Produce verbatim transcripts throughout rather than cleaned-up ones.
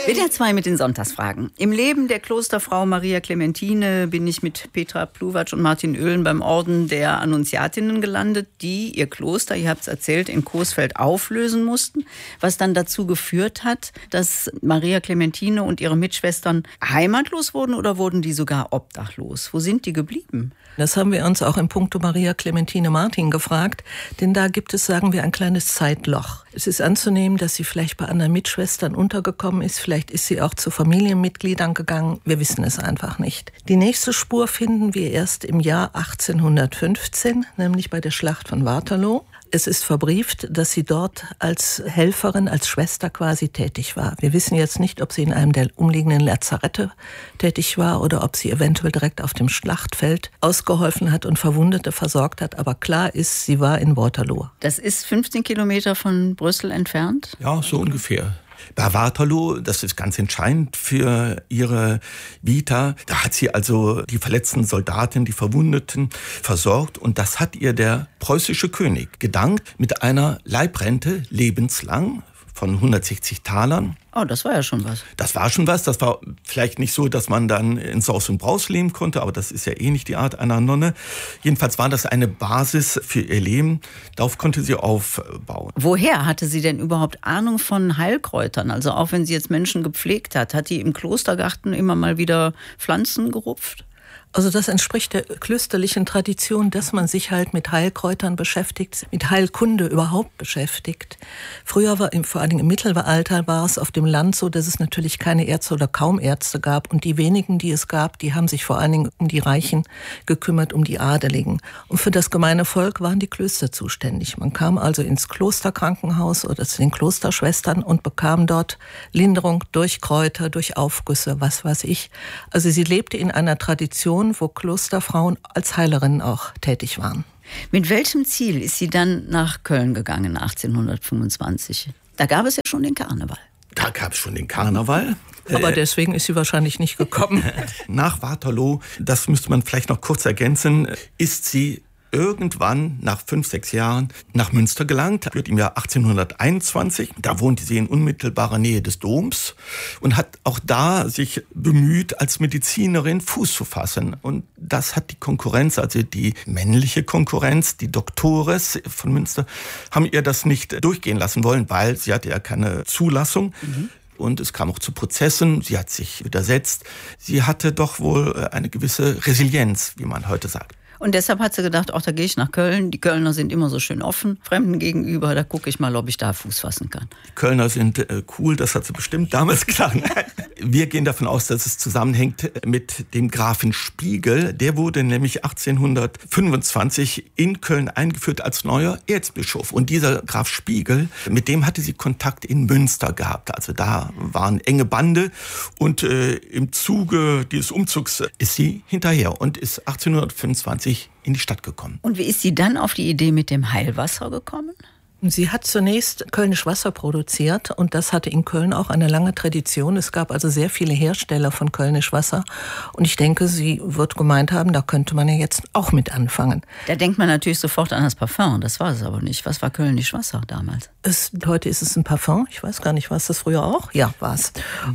W D R zwei mit den Sonntagsfragen. Im Leben der Klosterfrau Maria Clementine bin ich mit Petra Pluwatsch und Martin Oehlen beim Orden der Annunziatinnen gelandet, die ihr Kloster, ihr habt es erzählt, in Coesfeld auflösen mussten, was dann dazu geführt hat, dass Maria Clementine und ihre Mitschwestern heimatlos wurden oder wurden die sogar obdachlos? Wo sind die geblieben? Das haben wir uns auch in puncto Maria Clementine Martin gefragt, denn da gibt es, sagen wir, ein kleines Zeitloch. Es ist anzunehmen, dass sie vielleicht bei anderen Mitschwestern untergekommen ist, vielleicht ist sie auch zu Familienmitgliedern gegangen, wir wissen es einfach nicht. Die nächste Spur finden wir erst im Jahr achtzehnhundertfünfzehn, nämlich bei der Schlacht von Waterloo. Es ist verbrieft, dass sie dort als Helferin, als Schwester quasi tätig war. Wir wissen jetzt nicht, ob sie in einem der umliegenden Lazarette tätig war oder ob sie eventuell direkt auf dem Schlachtfeld ausgeholfen hat und Verwundete versorgt hat. Aber klar ist, sie war in Waterloo. Das ist fünfzehn Kilometer von Brüssel entfernt? Ja, so ungefähr. Bei Waterloo, das ist ganz entscheidend für ihre Vita, da hat sie also die verletzten Soldaten, die Verwundeten versorgt und das hat ihr der preußische König gedankt mit einer Leibrente lebenslang von hundertsechzig Talern. Oh, das war ja schon was. Das war schon was. Das war vielleicht nicht so, dass man dann in Saus und Braus leben konnte, aber das ist ja eh nicht die Art einer Nonne. Jedenfalls war das eine Basis für ihr Leben. Darauf konnte sie aufbauen. Woher hatte sie denn überhaupt Ahnung von Heilkräutern? Also auch wenn sie jetzt Menschen gepflegt hat, hat die im Klostergarten immer mal wieder Pflanzen gerupft? Also das entspricht der klösterlichen Tradition, dass man sich halt mit Heilkräutern beschäftigt, mit Heilkunde überhaupt beschäftigt. Früher war, vor allem im Mittelalter, war es auf dem Land so, dass es natürlich keine Ärzte oder kaum Ärzte gab. Und die wenigen, die es gab, die haben sich vor allen Dingen um die Reichen gekümmert, um die Adeligen. Und für das gemeine Volk waren die Klöster zuständig. Man kam also ins Klosterkrankenhaus oder zu den Klosterschwestern und bekam dort Linderung durch Kräuter, durch Aufgüsse, was weiß ich. Also sie lebte in einer Tradition, wo Klosterfrauen als Heilerinnen auch tätig waren. Mit welchem Ziel ist sie dann nach Köln gegangen, achtzehnhundertfünfundzwanzig? Da gab es ja schon den Karneval. Da gab es schon den Karneval. Aber deswegen ist sie wahrscheinlich nicht gekommen. Nach Waterloo, das müsste man vielleicht noch kurz ergänzen, ist sie irgendwann nach fünf, sechs Jahren nach Münster gelangt, wird im Jahr achtzehnhunderteinundzwanzig. Da wohnte sie in unmittelbarer Nähe des Doms und hat auch da sich bemüht, als Medizinerin Fuß zu fassen. Und das hat die Konkurrenz, also die männliche Konkurrenz, die Doktores von Münster, haben ihr das nicht durchgehen lassen wollen, weil sie hatte ja keine Zulassung. Mhm. Und es kam auch zu Prozessen, sie hat sich widersetzt. Sie hatte doch wohl eine gewisse Resilienz, wie man heute sagt. Und deshalb hat sie gedacht, ach, da gehe ich nach Köln. Die Kölner sind immer so schön offen, Fremden gegenüber. Da gucke ich mal, ob ich da Fuß fassen kann. Die Kölner sind äh, cool, das hat sie bestimmt damals gedacht. Wir gehen davon aus, dass es zusammenhängt mit dem Grafen Spiegel. Der wurde nämlich achtzehnhundertfünfundzwanzig in Köln eingeführt als neuer Erzbischof. Und dieser Graf Spiegel, mit dem hatte sie Kontakt in Münster gehabt. Also da waren enge Bande. Und äh, im Zuge dieses Umzugs ist sie hinterher und ist achtzehnhundertfünfundzwanzig in die Stadt gekommen. Und wie ist sie dann auf die Idee mit dem Heilwasser gekommen? Sie hat zunächst Kölnisch Wasser produziert und das hatte in Köln auch eine lange Tradition. Es gab also sehr viele Hersteller von Kölnisch Wasser und ich denke, sie wird gemeint haben, da könnte man ja jetzt auch mit anfangen. Da denkt man natürlich sofort an das Parfum, das war es aber nicht. Was war Kölnisch Wasser damals? Es, heute ist es ein Parfum, ich weiß gar nicht, war es das früher auch? Ja, war es.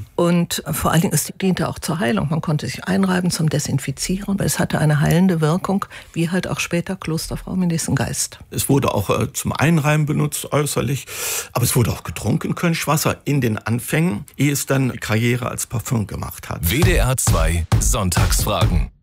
Und vor allen Dingen, es diente auch zur Heilung. Man konnte sich einreiben zum Desinfizieren, weil es hatte eine heilende Wirkung, wie halt auch später Klosterfrau Melissengeist. Es wurde auch äh, zum Einreiben benutzt äußerlich, aber es wurde auch getrunken, Kölnisch Wasser in den Anfängen, ehe es dann Karriere als Parfüm gemacht hat. W D R zwei Sonntagsfragen.